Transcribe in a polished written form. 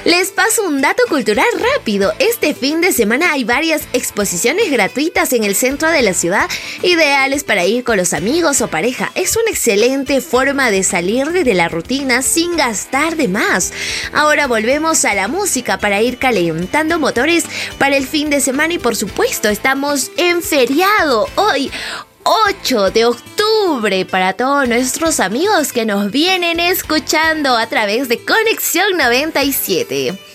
Les paso un dato cultural rápido. Este fin de semana hay varias exposiciones gratuitas en el centro de la ciudad, ideales para ir con los amigos o pareja. Es una excelente forma de salir de la rutina sin gastar de más. Ahora volvemos a la música para ir calentando motores para el fin de semana y por supuesto estamos en feriado hoy, 8 de octubre, para todos nuestros amigos que nos vienen escuchando a través de Conexión 97.